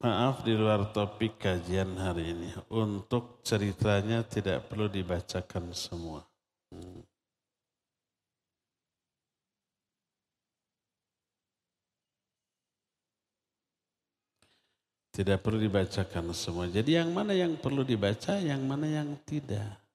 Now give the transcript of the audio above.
Maaf di luar topik kajian hari ini. Untuk ceritanya tidak perlu dibacakan semua. Tidak perlu dibacakan semua. Jadi yang mana yang perlu dibaca, yang mana yang tidak.